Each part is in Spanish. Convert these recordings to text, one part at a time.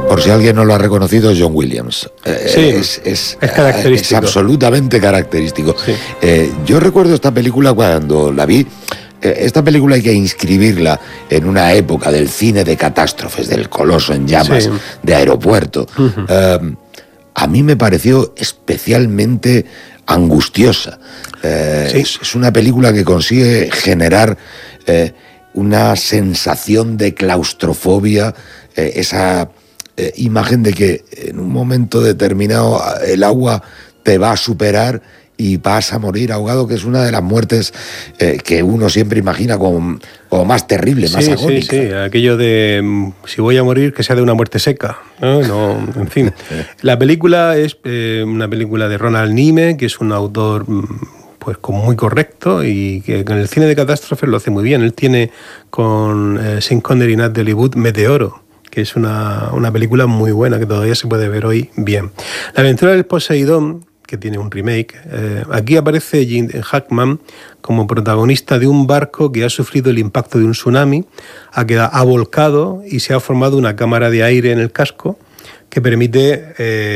Por si alguien no lo ha reconocido, John Williams. Sí, es característico. Es absolutamente característico. Sí. Yo recuerdo esta película cuando la vi. Esta película hay que inscribirla en una época del cine de catástrofes, del coloso en llamas, sí, de Aeropuerto. A mí me pareció especialmente angustiosa. Sí. Es una película que consigue generar una sensación de claustrofobia, esa imagen de que en un momento determinado el agua te va a superar y vas a morir ahogado, que es una de las muertes que uno siempre imagina como más terrible, más agónica. Sí, aquello de si voy a morir, que sea de una muerte seca. No, en fin. La película es una película de Ronald Neame, que es un autor pues muy correcto y que en el cine de catástrofes lo hace muy bien. Él tiene con Sean Connery y Natalie Wood Meteoro, que es una película muy buena que todavía se puede ver hoy bien. La aventura del Poseidón, que tiene un remake, aquí aparece Gene Hackman como protagonista de un barco que ha sufrido el impacto de un tsunami, ha volcado y se ha formado una cámara de aire en el casco que permite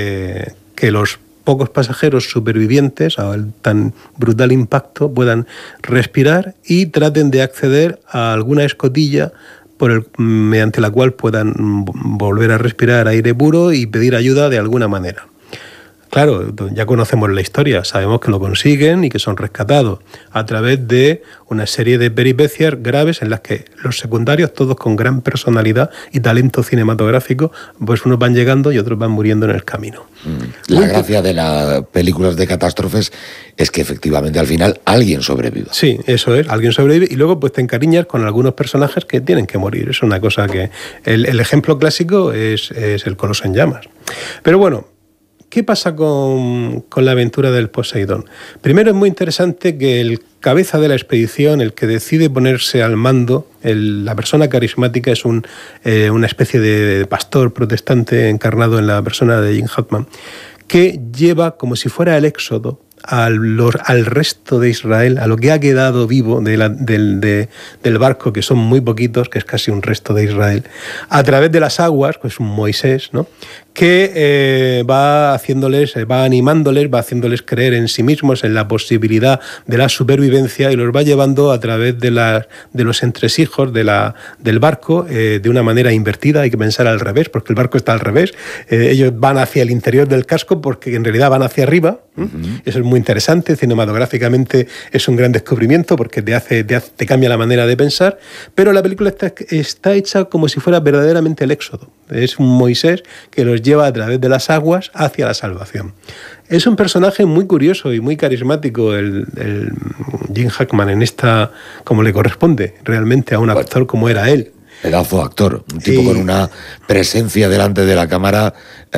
que los pocos pasajeros supervivientes a tan brutal impacto puedan respirar y traten de acceder a alguna escotilla mediante la cual puedan volver a respirar aire puro y pedir ayuda de alguna manera. Claro, ya conocemos la historia, sabemos que lo consiguen y que son rescatados a través de una serie de peripecias graves en las que los secundarios, todos con gran personalidad y talento cinematográfico, pues unos van llegando y otros van muriendo en el camino. La gracia de las películas de catástrofes es que efectivamente al final alguien sobrevive. Sí, eso es, alguien sobrevive y luego pues te encariñas con algunos personajes que tienen que morir. Es una cosa que... El ejemplo clásico es el Coloso en llamas. Pero bueno, ¿qué pasa con la aventura del Poseidón? Primero es muy interesante que el cabeza de la expedición, el que decide ponerse al mando, la persona carismática es una especie de pastor protestante encarnado en la persona de Gene Hackman, que lleva como si fuera el éxodo al resto de Israel, a lo que ha quedado vivo del barco, que son muy poquitos, que es casi un resto de Israel, a través de las aguas, pues un Moisés, ¿no?, que va animándoles, va haciéndoles creer en sí mismos, en la posibilidad de la supervivencia, y los va llevando a través de los entresijos del barco de una manera invertida. Hay que pensar al revés, porque el barco está al revés. Ellos van hacia el interior del casco porque en realidad van hacia arriba. Eso es muy interesante, cinematográficamente es un gran descubrimiento porque te cambia la manera de pensar, pero la película está hecha como si fuera verdaderamente el éxodo. Es un Moisés que los lleva a través de las aguas hacia la salvación. Es un personaje muy curioso y muy carismático el Gene Hackman en esta, como le corresponde realmente a un actor como era él. Pedazo de actor, un tipo con una presencia delante de la cámara